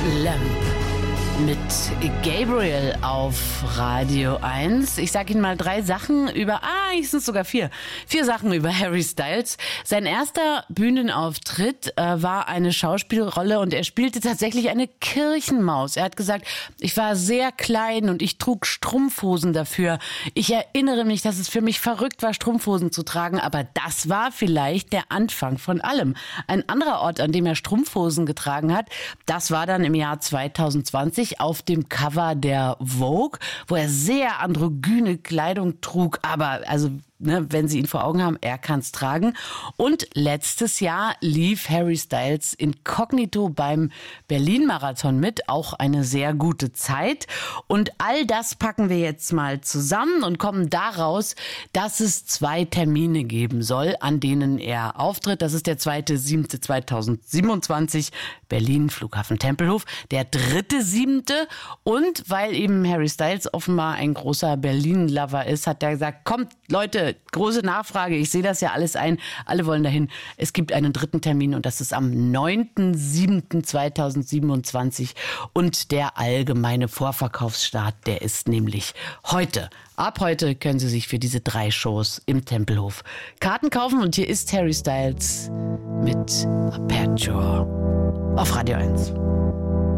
Lamb mit Gabriel auf Radio 1. Ich sage Ihnen mal 3 Sachen über, es sind sogar 4 Sachen über Harry Styles. Sein erster Bühnenauftritt war eine Schauspielrolle und er spielte tatsächlich eine Kirchenmaus. Er hat gesagt, ich war sehr klein und ich trug Strumpfhosen dafür. Ich erinnere mich, dass es für mich verrückt war, Strumpfhosen zu tragen, aber das war vielleicht der Anfang von allem. Ein anderer Ort, an dem er Strumpfhosen getragen hat, das war dann im Jahr 2020 auf dem Cover der Vogue, wo er sehr androgyne Kleidung trug, aber wenn Sie ihn vor Augen haben, er kann es tragen. Und letztes Jahr lief Harry Styles inkognito beim Berlin-Marathon mit, auch eine sehr gute Zeit. Und all das packen wir jetzt mal zusammen und kommen daraus, dass es 2 Termine geben soll, an denen er auftritt. Das ist der 2.7.2027, Berlin, Flughafen Tempelhof, der 3.7. Und weil eben Harry Styles offenbar ein großer Berlin-Lover ist, hat er gesagt, kommt Leute, große Nachfrage, ich sehe das ja alles ein, alle wollen dahin. Es gibt einen 3. Termin und das ist am 9.7.2027 und der allgemeine Vorverkaufsstart, der ist nämlich heute. Ab heute können Sie sich für diese 3 Shows im Tempelhof Karten kaufen und hier ist Harry Styles mit Aperture auf Radio 1.